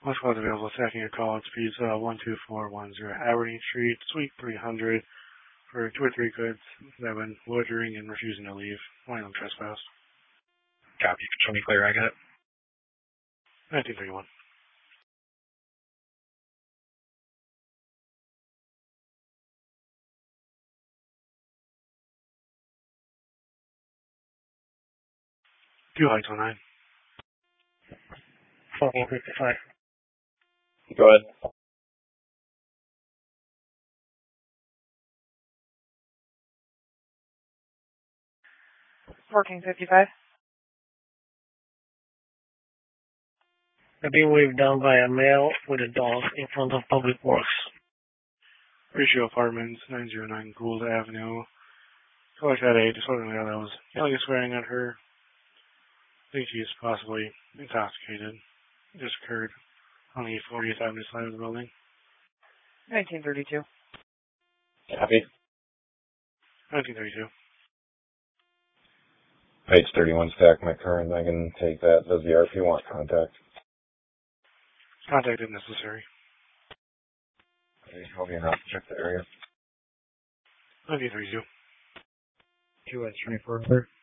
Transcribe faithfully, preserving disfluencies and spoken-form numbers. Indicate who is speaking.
Speaker 1: Most calls available. Stacking your call. It's Pizza one two four one zero Aberdeen Street, Suite three hundred, for two or three goods that have been loitering and refusing to leave. Violent trespass.
Speaker 2: Copy. Show me clear. I got it.
Speaker 1: nineteen thirty-one. Two Heights oh nine.
Speaker 3: fourteen fifty-five.
Speaker 2: Go ahead.
Speaker 4: fourteen fifty-five.
Speaker 3: I've been waved down by a male with a dog in front of Public Works.
Speaker 1: Ratio Apartments, nine oh nine Gould Avenue. Caller had a disorderly that was yelling and swearing at her. I think she's possibly intoxicated. This occurred on the fortieth Avenue side of the building.
Speaker 4: nineteen thirty-two.
Speaker 2: Copy.
Speaker 1: nineteen thirty-two.
Speaker 5: Page thirty-one stack my current. I can take that. Does the R P want contact?
Speaker 1: Contact if necessary.
Speaker 5: Okay, I'll be enough to check the area.
Speaker 1: nineteen thirty-two.
Speaker 3: Two at twenty-four.